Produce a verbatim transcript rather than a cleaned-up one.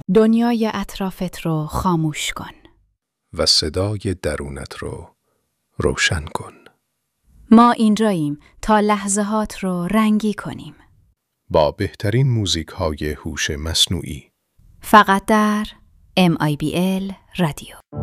دنیای اطرافت رو خاموش کن و صدای درونت رو روشن کن. ما اینجاییم تا لحظه‌هات رو رنگی کنیم با بهترین موزیک های هوش مصنوعی، فقط در ام آی بی ال رادیو.